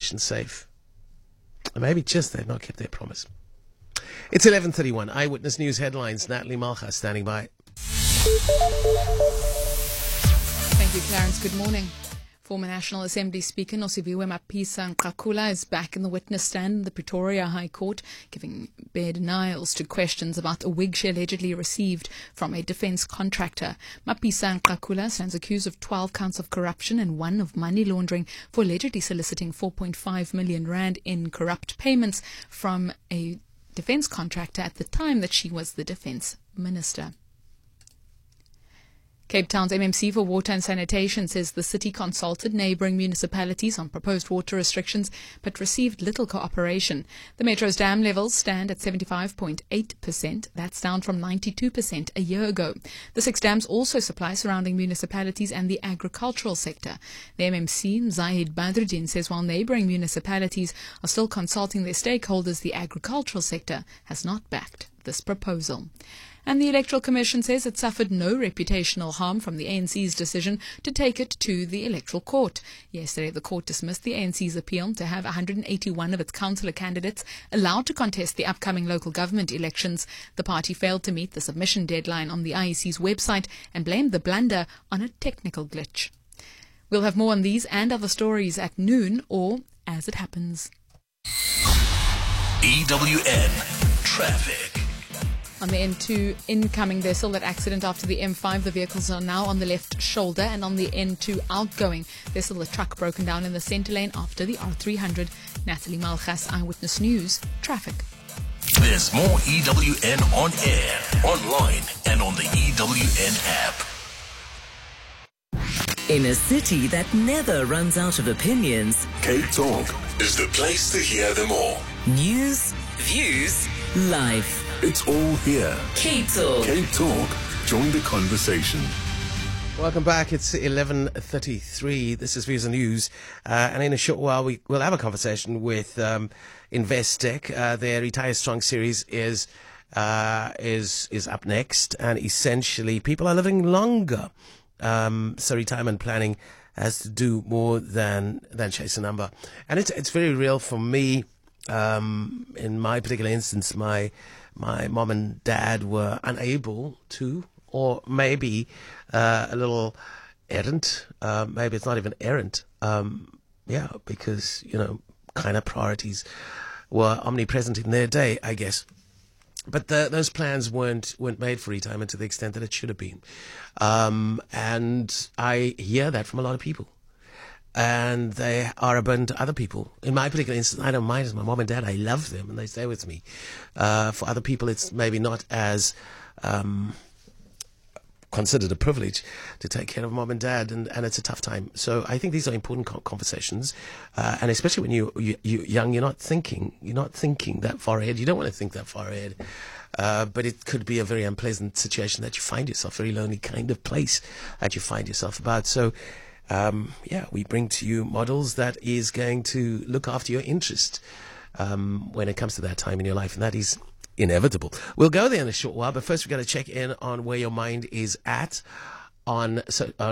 nation safe. And maybe just they've not kept their promise. It's 11:31. Eyewitness News headlines. Natalie Malchas standing by. Thank you, Clarence. Good morning. Former National Assembly Speaker Nosiviwe Mapisa-Nqakula is back in the witness stand in the Pretoria High Court, giving bare denials to questions about a wig she allegedly received from a defence contractor. Mapisa-Nqakula stands accused of 12 counts of corruption and 1 of money laundering for allegedly soliciting 4.5 million rand in corrupt payments from a defence contractor at the time that she was the defence minister. Cape Town's MMC for Water and Sanitation says the city consulted neighbouring municipalities on proposed water restrictions but received little cooperation. The Metro's dam levels stand at 75.8%. That's down from 92% a year ago. The 6 dams also supply surrounding municipalities and the agricultural sector. The MMC, Zahid Badruddin, says while neighbouring municipalities are still consulting their stakeholders, the agricultural sector has not backed this proposal. And the Electoral Commission says it suffered no reputational harm from the ANC's decision to take it to the Electoral Court. Yesterday, the court dismissed the ANC's appeal to have 181 of its councillor candidates allowed to contest the upcoming local government elections. The party failed to meet the submission deadline on the IEC's website and blamed the blunder on a technical glitch. We'll have more on these and other stories at noon or as it happens. EWN Traffic. On the N2 incoming, there's still that accident after the M5. The vehicles are now on the left shoulder, and on the N2 outgoing, there's still a truck broken down in the centre lane after the R300. Natalie Malchas, Eyewitness News, Traffic. There's more EWN on air, online, and on the EWN app. In a city that never runs out of opinions, Cape Talk is the place to hear them all. news, views, life. It's all here. Cape Talk. Cape Talk. Join the conversation. Welcome back. It's 11:33. This is Views and News. And in a short while, we'll have a conversation with Investec. Their Retire Strong series is up next. And essentially, people are living longer. So retirement planning has to do more than chase a number. And it's very real for me. In my particular instance, my mom and dad were unable to, or maybe a little errant. Maybe it's not even errant. Because, kind of priorities were omnipresent in their day, I guess. But those plans weren't made for retirement to the extent that it should have been. And I hear that from a lot of people. And they are a burden to other people. In my particular instance, I don't mind. As my mom and dad, I love them and they stay with me. For other people, it's maybe not as considered a privilege to take care of mom and dad, and it's a tough time. So I think these are important conversations, and especially when you're young, you're not thinking that far ahead. You don't want to think that far ahead, but it could be a very unpleasant situation that you find yourself, very lonely kind of place that you find yourself about. So. We bring to you models that is going to look after your interest when it comes to that time in your life, and that is inevitable. We'll go there in a short while, but first we've got to check in on where your mind is at on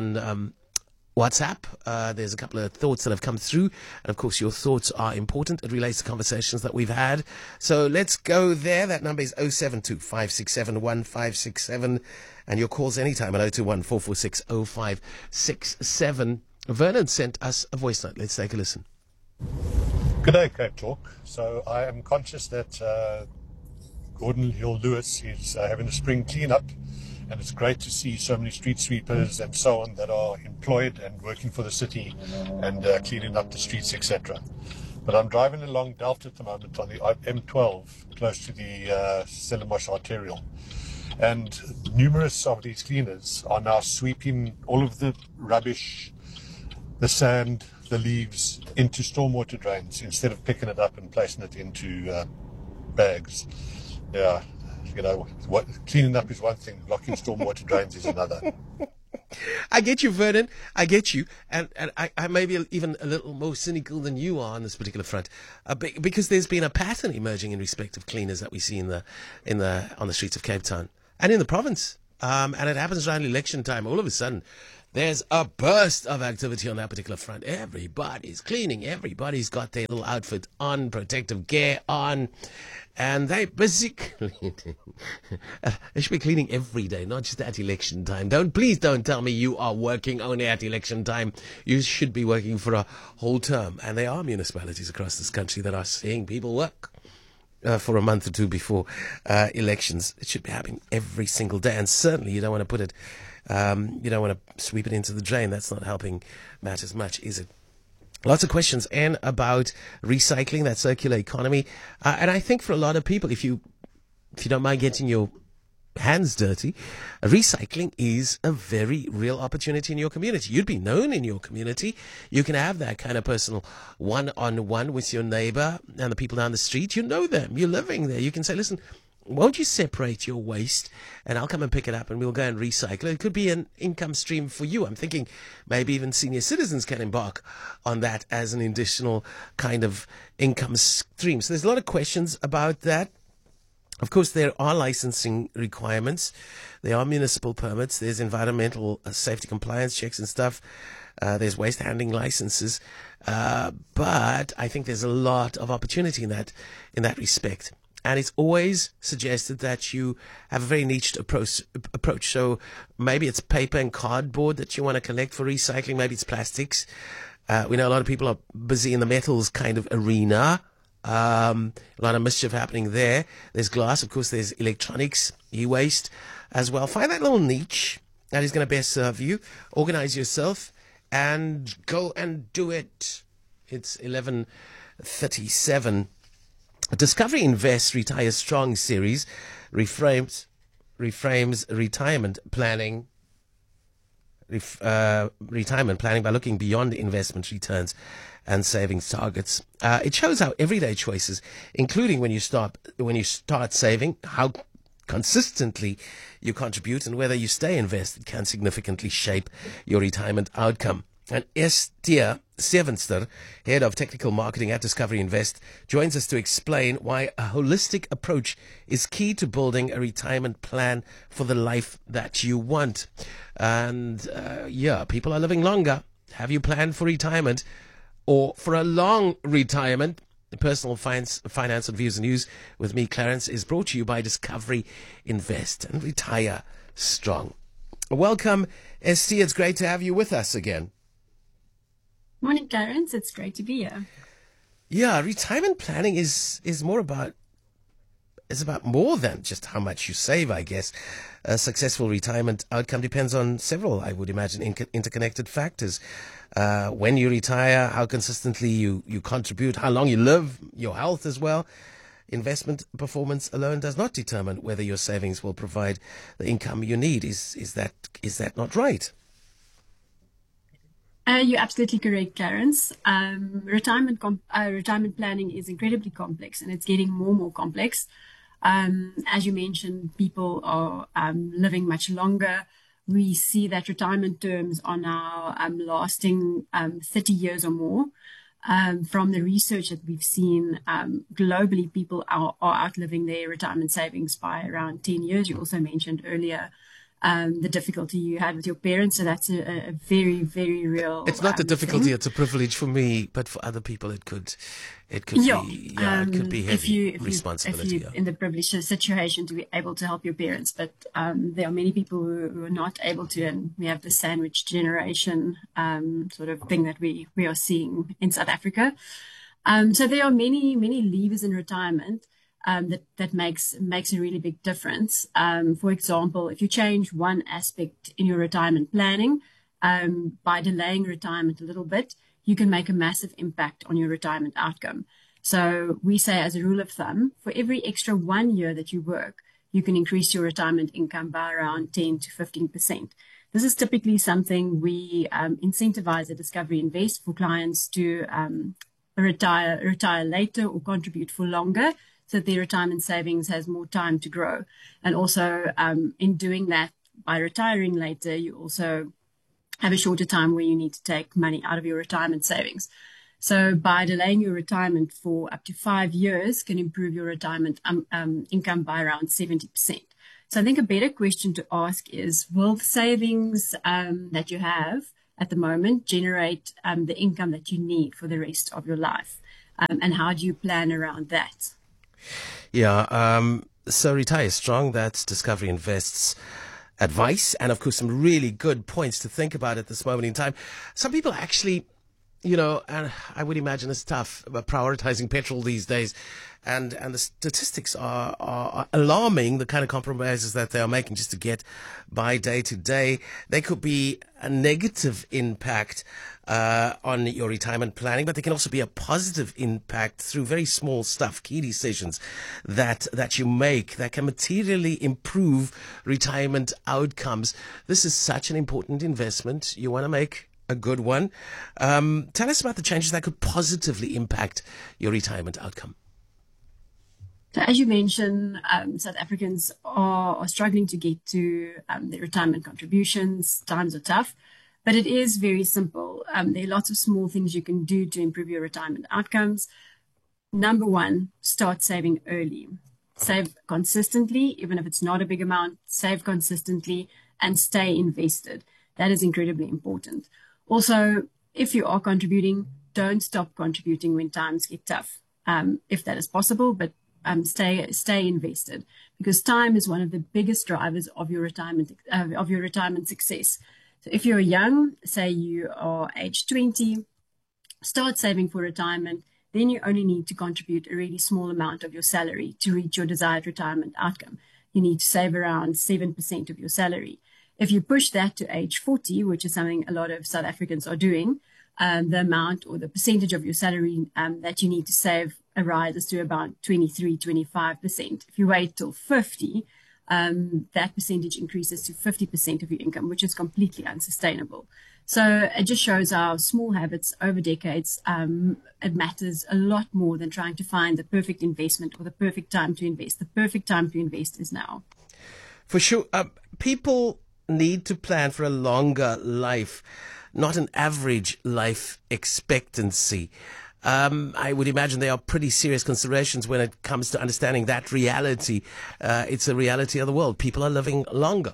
WhatsApp. There's a couple of thoughts that have come through, and of course your thoughts are important. It relates to conversations that we've had. So let's go there. That number is 072 567 1567. And your calls anytime at 021 446 0567. Vernon sent us a voice note. Let's take a listen. Good day, Cape Talk. So I am conscious that Gordon Hill Lewis is having a spring cleanup, and it's great to see so many street sweepers and so on that are employed and working for the city and cleaning up the streets, etc. But I'm driving along Delta at the moment on the M12, close to the Stellenbosch arterial. And numerous of these cleaners are now sweeping all of the rubbish, the sand, the leaves into stormwater drains instead of picking it up and placing it into bags. Yeah, cleaning up is one thing, blocking stormwater drains is another. I get you, Vernon. I get you, and I may be even a little more cynical than you are on this particular front, because there's been a pattern emerging in respect of cleaners that we see on the streets of Cape Town and in the province, and it happens around election time. All of a sudden, there's a burst of activity on that particular front. Everybody's cleaning. Everybody's got their little outfit on, protective gear on, and they're busy cleaning. They should be cleaning every day, not just at election time. Please don't tell me you are working only at election time. You should be working for a whole term. And there are municipalities across this country that are seeing people work for a month or two before elections. It should be happening every single day. And certainly you don't want to put it, you don't want to sweep it into the drain. That's not helping matters much, is it? Lots of questions, and about recycling, that circular economy. And I think for a lot of people, if you don't mind getting your hands dirty, recycling is a very real opportunity in your community. You'd be known in your community. You can have that kind of personal one-on-one with your neighbor and the people down the street. You know them. You're living there. You can say, listen, won't you separate your waste and I'll come and pick it up and we'll go and recycle it. It could be an income stream for you. I'm thinking maybe even senior citizens can embark on that as an additional kind of income stream. So there's a lot of questions about that. Of course, there are licensing requirements. There are municipal permits. There's environmental safety compliance checks and stuff. There's waste handling licenses. But I think there's a lot of opportunity in that respect. And it's always suggested that you have a very niched approach. So maybe it's paper and cardboard that you want to collect for recycling. Maybe it's plastics. We know a lot of people are busy in the metals kind of arena. A lot of mischief happening there. There's glass, of course. There's electronics, e-waste as well. Find that little niche that is going to best serve you. Organize yourself and go and do it. It's 11:37. Discovery Invest Retire Strong series reframes retirement planning by looking beyond investment returns and savings targets. It shows how everyday choices, including when you start saving, how consistently you contribute, and whether you stay invested, can significantly shape your retirement outcome. And Estia Sevenster, Head of Technical Marketing at Discovery Invest, joins us to explain why a holistic approach is key to building a retirement plan for the life that you want. And people are living longer. Have you planned for retirement or for a long retirement? The Personal Finance and Views and News with me, Clarence, is brought to you by Discovery Invest and Retire Strong. Welcome, Estia. It's great to have you with us again. Morning, Clarence. It's great to be here. Yeah, retirement planning is about more than just how much you save, I guess. A successful retirement outcome depends on several, I would imagine, interconnected factors. When you retire, how consistently you contribute, how long you live, your health as well. Investment performance alone does not determine whether your savings will provide the income you need. Is that not right? You're absolutely correct, Clarence. Retirement planning is incredibly complex, and it's getting more and more complex. As you mentioned, people are living much longer. We see that retirement terms are now lasting 30 years or more. From the research that we've seen, globally, people are outliving their retirement savings by around 10 years. You also mentioned earlier the difficulty you had with your parents. So that's a very, very real. It's not the difficulty; thing. It's a privilege for me, but for other people, it could be heavy responsibility. If you're in the privileged situation to be able to help your parents, but there are many people who are not able to, and we have the sandwich generation sort of thing that we are seeing in South Africa. So there are many levers in retirement. That makes a really big difference. For example, if you change one aspect in your retirement planning, by delaying retirement a little bit, you can make a massive impact on your retirement outcome. So we say, as a rule of thumb, for every extra 1 year that you work, you can increase your retirement income by around 10 to 15%. This is typically something we incentivize at Discovery Invest for clients to retire later or contribute for longer, so that their retirement savings has more time to grow. And also, in doing that, by retiring later, you also have a shorter time where you need to take money out of your retirement savings. So by delaying your retirement for up to 5 years can improve your retirement income by around 70%. So I think a better question to ask is, will the savings that you have at the moment generate the income that you need for the rest of your life? And how do you plan around that? Yeah, so Retire Strong, that's Discovery Invest's advice, and of course some really good points to think about at this moment in time. Some people actually, and I would imagine it's tough, prioritizing petrol these days, and the statistics are alarming, the kind of compromises that they are making just to get by day to day. They could be a negative impact on your retirement planning, but they can also be a positive impact through very small stuff, key decisions that you make that can materially improve retirement outcomes. This is such an important investment. You want to make a good one. Tell us about the changes that could positively impact your retirement outcome. So as you mentioned, South Africans are struggling to get to their retirement contributions. Times are tough, but it is very simple. There are lots of small things you can do to improve your retirement outcomes. Number one, start saving early. Save consistently, even if it's not a big amount, save consistently and stay invested. That is incredibly important. Also, if you are contributing, don't stop contributing when times get tough, if that is possible, but stay invested, because time is one of the biggest drivers of your retirement success. So if you're young, say you are age 20, start saving for retirement. Then you only need to contribute a really small amount of your salary to reach your desired retirement outcome. You need to save around 7% of your salary. If you push that to age 40, which is something a lot of South Africans are doing, the amount or the percentage of your salary that you need to save rises to about 23-25%. If you wait till 50, that percentage increases to 50% of your income, which is completely unsustainable. So it just shows how small habits over decades, it matters a lot more than trying to find the perfect investment or the perfect time to invest. The perfect time to invest is now. For sure. People need to plan for a longer life, not an average life expectancy. I would imagine there are pretty serious considerations when it comes to understanding that reality. It's a reality of the world. People are living longer.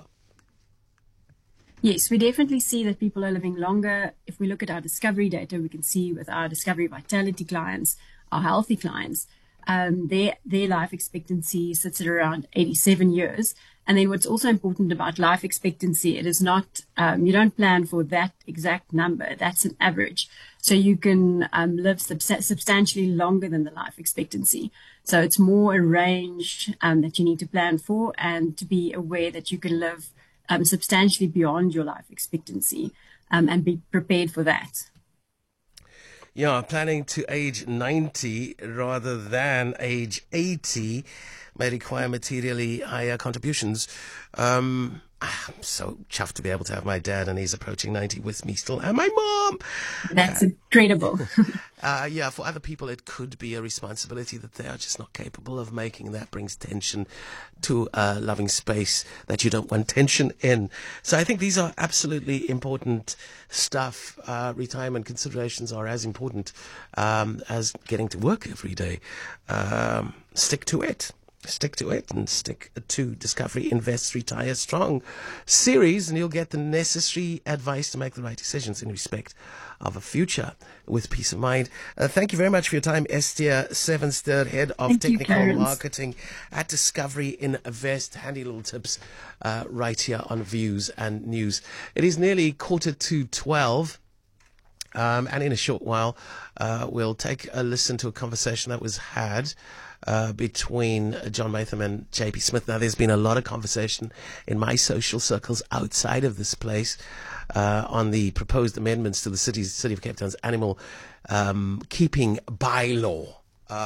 Yes, we definitely see that people are living longer. If we look at our Discovery data, we can see with our Discovery Vitality clients, our healthy clients, their life expectancy sits at around 87 years. And then what's also important about life expectancy, it is not, you don't plan for that exact number. That's an average. So you can live substantially longer than the life expectancy. So it's more a range that you need to plan for, and to be aware that you can live substantially beyond your life expectancy, and be prepared for that. Yeah, planning to age 90 rather than age 80 may require materially higher contributions. I'm so chuffed to be able to have my dad, and he's approaching 90 with me still, and my mom. That's incredible. Yeah, for other people, it could be a responsibility that they are just not capable of making. That brings tension to a loving space that you don't want tension in. So I think these are absolutely important stuff. Retirement considerations are as important as getting to work every day. Stick to it. Stick to it, and stick to Discovery Invest Retire Strong series, and you'll get the necessary advice to make the right decisions in respect of a future with peace of mind. Thank you very much for your time, Estia Sevenster, Head of Technical Marketing at Discovery Invest. Handy little tips right here on Views and News. It is nearly 11:45. And in a short while, we'll take a listen to a conversation that was had between John Matham and JP Smith. Now, there's been a lot of conversation in my social circles outside of this place on the proposed amendments to the City of Cape Town's animal keeping bylaw.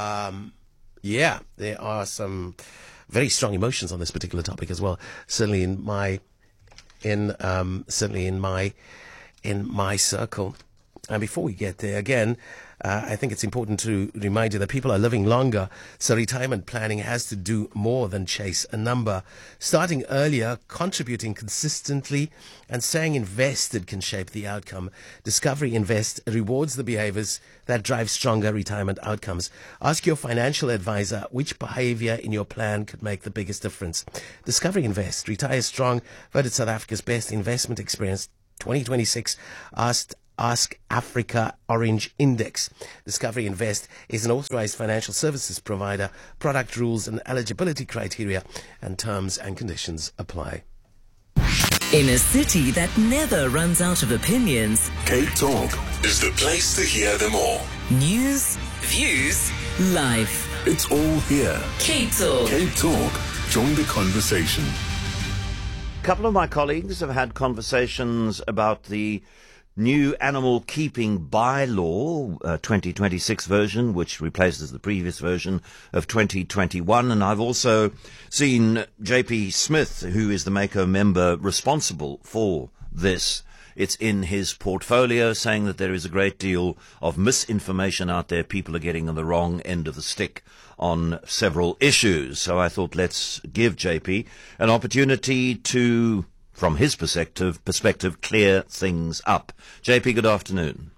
Yeah, there are some very strong emotions on this particular topic as well. Certainly in my circle. And before we get there, again, I think it's important to remind you that people are living longer, so retirement planning has to do more than chase a number. Starting earlier, contributing consistently, and staying invested can shape the outcome. Discovery Invest rewards the behaviors that drive stronger retirement outcomes. Ask your financial advisor which behavior in your plan could make the biggest difference. Discovery Invest, Retire Strong, voted South Africa's best investment experience 2026. Ask Africa Orange Index. Discovery Invest is an authorized financial services provider. Product rules and eligibility criteria and terms and conditions apply. In a city that never runs out of opinions, Cape Talk is the place to hear them all. news, views, life. It's all here. Cape Talk. Cape Talk. Join the conversation. A couple of my colleagues have had conversations about the new animal keeping bylaw, 2026 version, which replaces the previous version of 2021. And I've also seen JP Smith, who is the Mako member responsible for this. It's in his portfolio, saying that there is a great deal of misinformation out there. People are getting on the wrong end of the stick on several issues. So I thought let's give JP an opportunity to, from his perspective, clear things up. JP, good afternoon.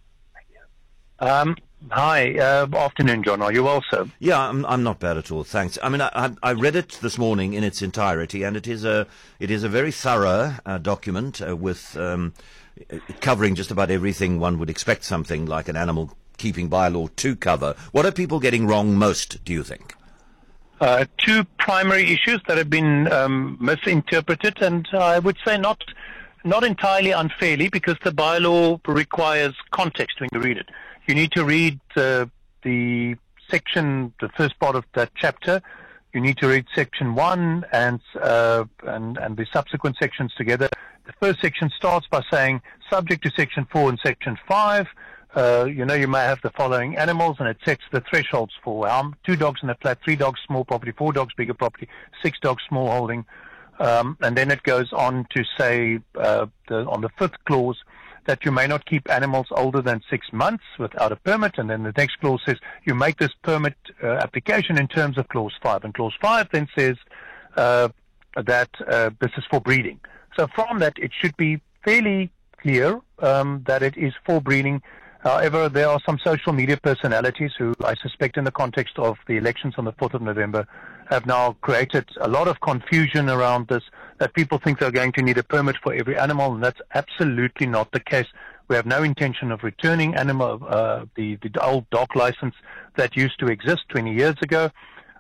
Hi, afternoon, John. Are you well, sir? Yeah, I'm not bad at all, thanks. I mean, I read it this morning in its entirety, and it is a very thorough document with covering just about everything one would expect something like an animal keeping bylaw to cover. What are people getting wrong most, do you think? Two primary issues that have been misinterpreted, and I would say not entirely unfairly, because the bylaw requires context when you read it. You need to read the section, the first part of that chapter. You need to read section 1 and the subsequent sections together. The first section starts by saying, subject to section 4 and section 5, you may have the following animals, and it sets the thresholds for 2 dogs in a flat, 3 dogs small property, 4 dogs bigger property, 6 dogs small holding. And then it goes on to say, on the 5th clause, that you may not keep animals older than 6 months without a permit. And then the next clause says you make this permit application in terms of clause 5. And clause 5 then says that this is for breeding. So from that, it should be fairly clear that it is for breeding. However, there are some social media personalities who, I suspect in the context of the elections on the 4th of November, have now created a lot of confusion around this, that people think they're going to need a permit for every animal, and that's absolutely not the case. We have no intention of returning the old dog license that used to exist 20 years ago,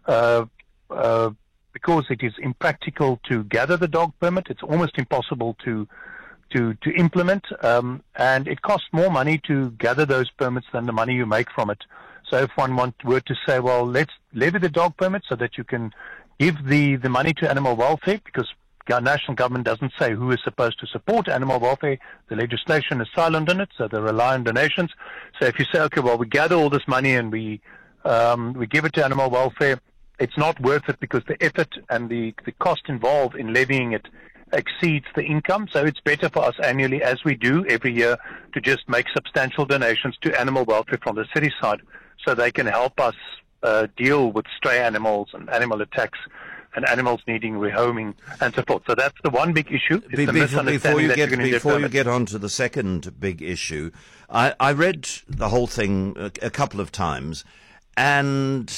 because it is impractical to gather the dog permit. It's almost impossible to implement, and it costs more money to gather those permits than the money you make from it. So if one were to say, well, let's levy the dog permit so that you can give the money to animal welfare, because our national government doesn't say who is supposed to support animal welfare. The legislation is silent on it, so they rely on donations. So if you say, okay, well, we gather all this money and we give it to animal welfare, it's not worth it, because the effort and the cost involved in levying it exceeds the income. So it's better for us annually, as we do every year, to just make substantial donations to animal welfare from the city side, so they can help us deal with stray animals and animal attacks and animals needing rehoming and so forth. So that's the one big issue. Before you get on to the second big issue, I read the whole thing a couple of times, and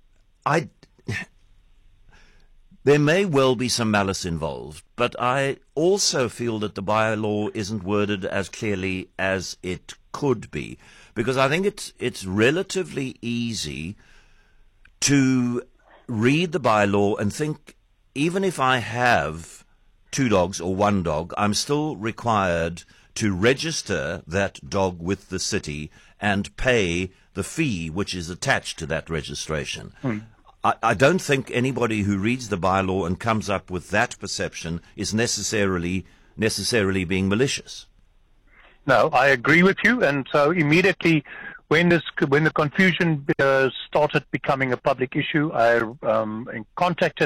there may well be some malice involved, but I also feel that the bylaw isn't worded as clearly as it could be, because I think it's relatively easy to read the bylaw and think, even if I have 2 dogs or 1 dog, I'm still required to register that dog with the city and pay the fee which is attached to that registration. I don't think anybody who reads the bylaw and comes up with that perception is necessarily being malicious. No, I agree with you. And so immediately when the confusion started becoming a public issue, I contacted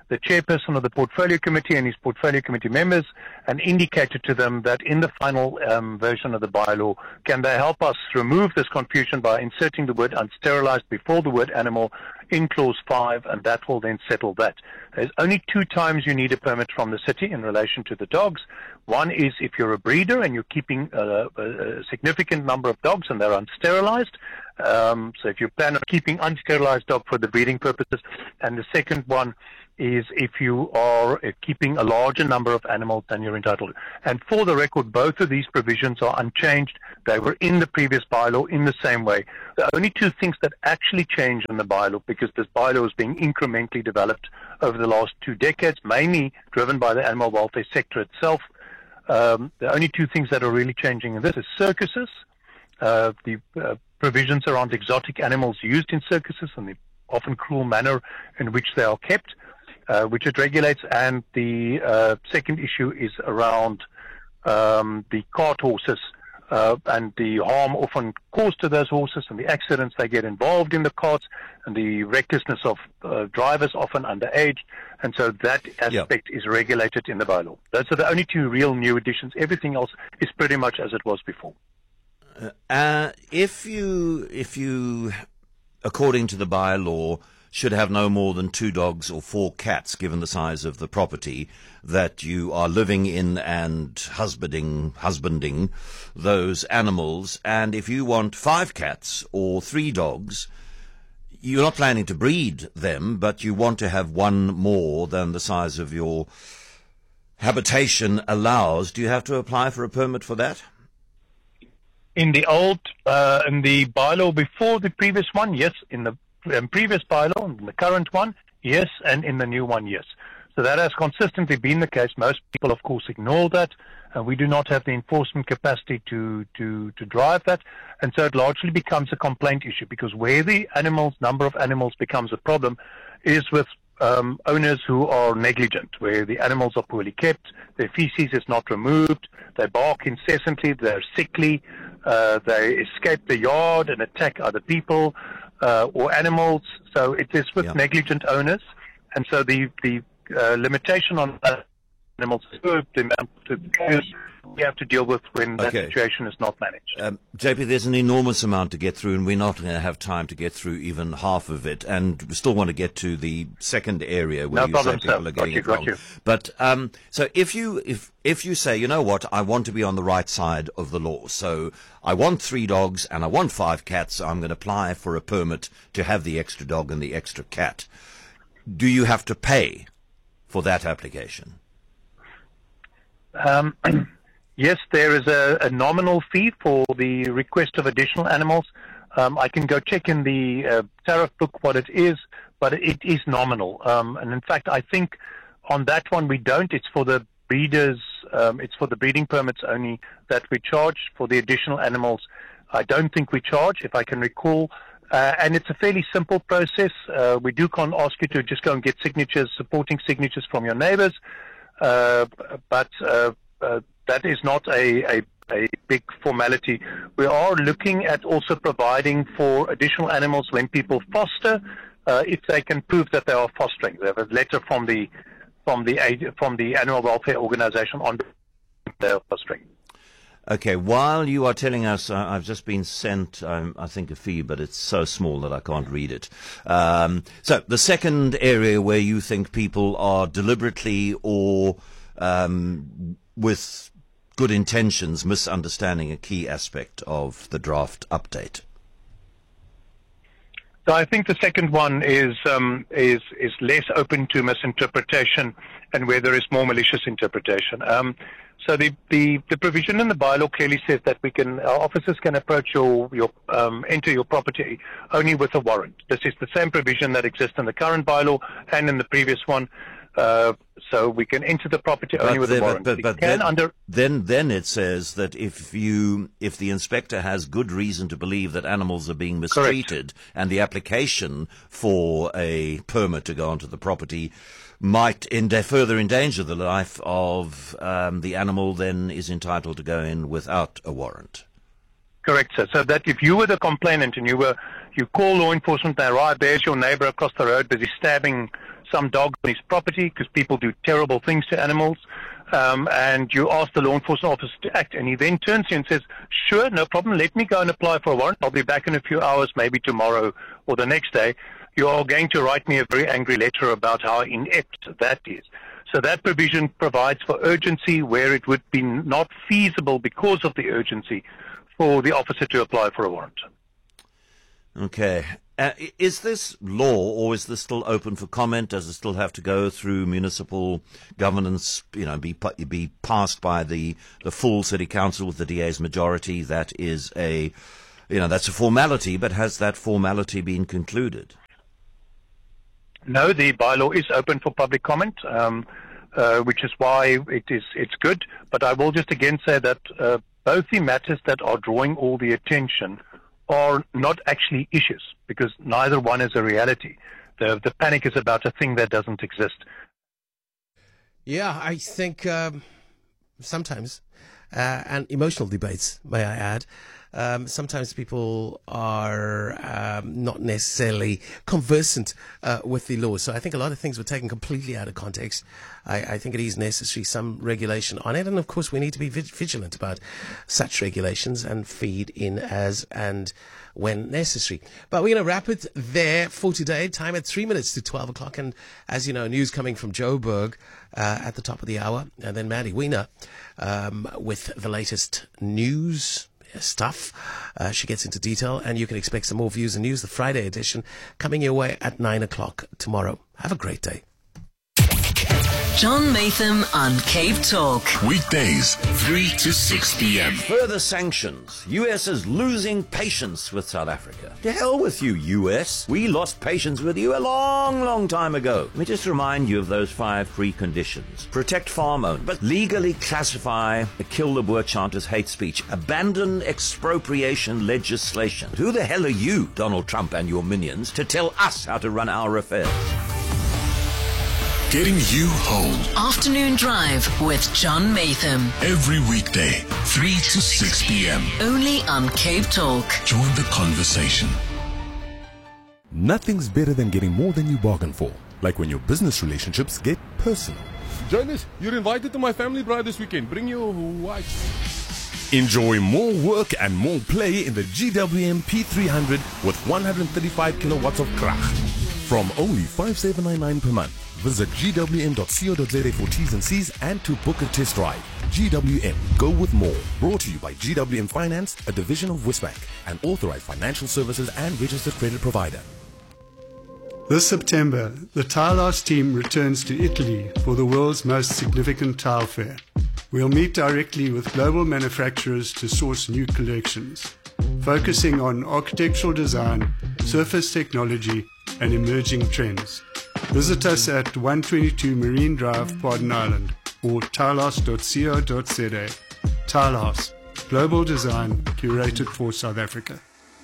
the chairperson of the portfolio committee and his portfolio committee members and indicated to them that in the final version of the bylaw, can they help us remove this confusion by inserting the word unsterilized before the word animal in clause 5, and that will then settle that. There's only 2 times you need a permit from the city in relation to the dogs. One is if you're a breeder and you're keeping a significant number of dogs and they're unsterilized. So if you plan on keeping unsterilized dog for the breeding purposes. And the second one is if you are keeping a larger number of animals than you're entitled to. And for the record, both of these provisions are unchanged. They were in the previous bylaw in the same way. The only 2 things that actually changed in the bylaw, because this bylaw is being incrementally developed over the last 2 decades, mainly driven by the animal welfare sector itself. The only 2 things that are really changing in this is circuses, the provisions around exotic animals used in circuses and the often cruel manner in which they are kept, which it regulates, and the second issue is around the cart horses and the harm often caused to those horses and the accidents they get involved in the carts and the recklessness of drivers often underage, and so that aspect is regulated in the bylaw. Those are the only 2 real new additions. Everything else is pretty much as it was before. If you, according to the bylaw, should have no more than 2 dogs or 4 cats, given the size of the property that you are living in and husbanding those animals, and if you want 5 cats or 3 dogs, you're not planning to breed them, but you want to have 1 more than the size of your habitation allows, do you have to apply for a permit for that? In the bylaw before the previous one, yes. In the previous bylaw, in the current one, yes, and in the new one, yes. So that has consistently been the case. Most people, of course, ignore that, and we do not have the enforcement capacity to drive that, and so it largely becomes a complaint issue, because where the number of animals becomes a problem is with owners who are negligent, where the animals are poorly kept, their feces is not removed, they bark incessantly, they're sickly, they escape the yard and attack other people or animals. So it is with negligent owners, and so the limitation on animals we have to deal with when that situation is not managed. JP, there's an enormous amount to get through, and we're not going to have time to get through even half of it, and we still want to get to the second area where say people are getting it wrong. But so if you say, you know what, I want to be on the right side of the law, so I want 3 dogs and I want 5 cats, so I'm going to apply for a permit to have the extra dog and the extra cat. Do you have to pay for that application? Yes, there is a nominal fee for the request of additional animals. I can go check in the tariff book what it is, but it is nominal. And in fact, I think on that one we don't. It's for the breeders. It's for the breeding permits only that we charge. For the additional animals, I don't think we charge, if I can recall. And it's a fairly simple process. We can't ask you to just go and get signatures, supporting signatures from your neighbors, but that is not a big formality. We are looking at also providing for additional animals when people foster, if they can prove that they are fostering. They have a letter from the animal welfare organization on their fostering. Okay, while you are telling us, I've just been sent, I think, a fee, but it's so small that I can't read it. So the second area where you think people are deliberately or with good intentions misunderstanding a key aspect of the draft update. So I think the second one is less open to misinterpretation and where there is more malicious interpretation. So the provision in the bylaw clearly says that our officers can approach enter your property only with a warrant. This is the same provision that exists in the current bylaw and in the previous one. So we can enter the property only with a warrant. Then it says that if the inspector has good reason to believe that animals are being mistreated, and the application for a permit to go onto the property might further endanger the life of the animal, then is entitled to go in without a warrant. Correct, sir. So that if you were the complainant and you call law enforcement, they arrive, there's your neighbor across the road busy stabbing some dog on his property, because people do terrible things to animals, and you ask the law enforcement officer to act, and he then turns to you and says, sure, no problem, let me go and apply for a warrant. I'll be back in a few hours, maybe tomorrow or the next day. You are going to write me a very angry letter about how inept that is. So that provision provides for urgency where it would be not feasible because of the urgency for the officer to apply for a warrant. Okay. Is this law, or is this still open for comment? Does it still have to go through municipal governance, be passed by the full city council with the DA's majority? That is that's a formality, but has that formality been concluded? No, the bylaw is open for public comment, which is why it's good. But I will just again say that both the matters that are drawing all the attention are not actually issues, because neither one is a reality. The panic is about a thing that doesn't exist. Yeah, I think sometimes, and emotional debates, may I add, sometimes people are not necessarily conversant with the law. So I think a lot of things were taken completely out of context. I think it is necessary, some regulation on it. And of course, we need to be vigilant about such regulations and feed in as and when necessary. But we're going to wrap it there for today. Time at 3 minutes to 12 o'clock. And as you know, news coming from Joburg at the top of the hour. And then Maddie Weiner with the latest news stuff. She gets into detail, and you can expect some more views and news, the Friday edition, coming your way at 9 o'clock tomorrow. Have a great day. John Maytham on Cape Talk. Weekdays, 3 to 6 p.m. Further sanctions. US is losing patience with South Africa. To hell with you, US. We lost patience with you a long, long time ago. Let me just remind you of those 5 preconditions. Protect farm-owned, but legally classify the Kill the Boer chant as hate speech. Abandon expropriation legislation. Who the hell are you, Donald Trump and your minions, to tell us how to run our affairs? Getting you home Afternoon Drive with John Maytham. every weekday, 3 to 6 p.m. Only on Cape Talk. Join the conversation. Nothing's better than getting more than you bargain for. Like when your business relationships get personal. Jonas, you're invited to my family bride this weekend. Bring your wife. Enjoy more work and more play in the GWM P300 with 135 kilowatts of krag. From only $5,799 per month. Visit gwm.co.za for T's and C's and to book a test ride. GWM, go with more. Brought to you by GWM Finance, a division of Westbank, an authorized financial services and registered credit provider. This September, the Tilehouse team returns to Italy for the world's most significant tile fair. We'll meet directly with global manufacturers to source new collections, focusing on architectural design, surface technology, and emerging trends. Visit us at 122 Marine Drive, Pardon Island, or tilehouse.co.za. Tilehouse, global design curated for South Africa.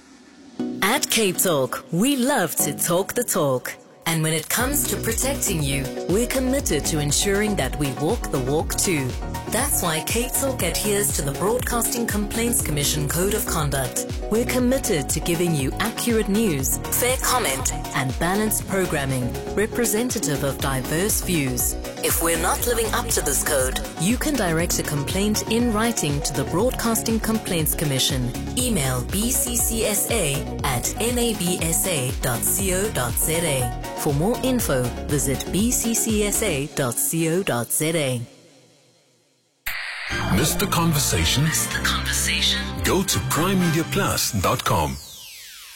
At Cape Talk, we love to talk the talk. And when it comes to protecting you, we're committed to ensuring that we walk the walk too. That's why Cape Talk adheres to the Broadcasting Complaints Commission Code of Conduct. We're committed to giving you accurate news, fair comment, and balanced programming, representative of diverse views. If we're not living up to this code, you can direct a complaint in writing to the Broadcasting Complaints Commission. Email bccsa@nabsa.co.za. For more info, visit bccsa.co.za. Missed the conversation? Go to Go to primemediaplus.com.